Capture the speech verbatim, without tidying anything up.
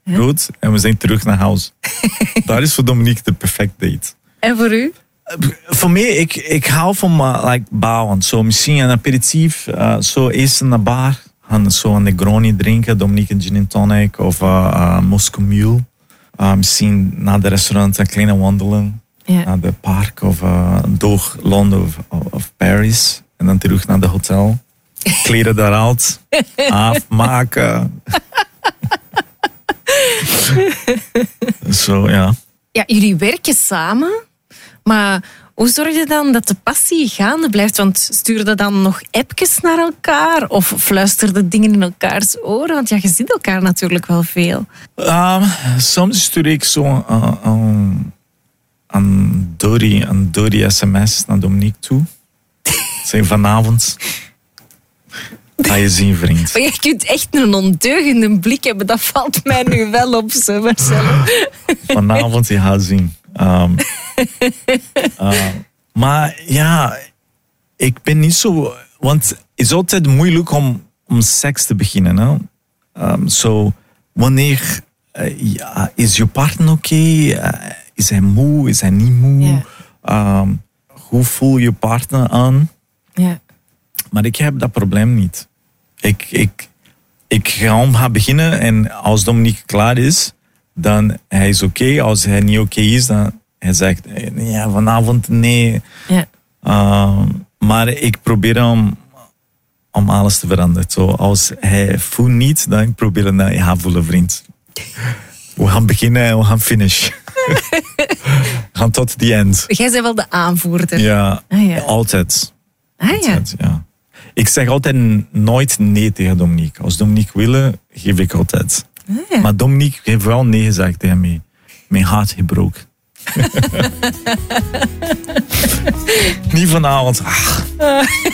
brood en we zijn terug naar huis. Dat is voor Dominique de perfecte date. En voor u? Voor mij, ik, ik hou van uh, like, bouwen. So, misschien een aperitief, uh, zo eerst naar de bar. En zo een Negroni drinken, Dominique een gin and tonic of uh, uh, Moscow Mule. Uh, misschien naar de restaurant een kleine wandeling. Ja. Naar de park of uh, door Londen of, of Paris. En dan terug naar de hotel. Kleren daaruit. Afmaken. Zo, ja. Ja, jullie werken samen, maar hoe zorg je dan dat de passie gaande blijft? Want stuur je dan nog appjes naar elkaar of fluisterde dingen in elkaars oren? Want ja, je ziet elkaar natuurlijk wel veel. Um, soms stuur ik zo uh, um, een dirty, een dirty sms naar Dominique toe. Zeg vanavond. Ga je zien, vriend. Maar je kunt echt een ondeugende blik hebben. Dat valt mij nu wel op, zo, Marcel. Vanavond, je gaat zien. Um, uh, maar ja, ik ben niet zo... Want het is altijd moeilijk om, om seks te beginnen. Hè? Um, so, wanneer... Uh, ja, is je partner oké? Okay? Uh, is hij moe? Is hij niet moe? Yeah. Um, hoe voel je partner aan? Yeah. Maar ik heb dat probleem niet. Ik, ik, ik ga om gaan beginnen en als Dominique klaar is, dan hij is oké. Okay. Als hij niet oké okay is, dan hij zegt ja, vanavond nee. Ja. Uh, maar ik probeer om, om alles te veranderen. So, als hij voelt niet, dan probeer ik dat ja, voelen, vriend. We gaan beginnen en we gaan finish. We gaan tot the end. Jij bent wel de aanvoerder. Ja, ah, ja. altijd. Ah, altijd ja. ja. Ik zeg altijd nooit nee tegen Dominique. Als Dominique wil, geef ik altijd. Ah, ja. Maar Dominique heeft wel nee gezegd tegen mij. Mijn hart gebroken. Niet vanavond. Ach.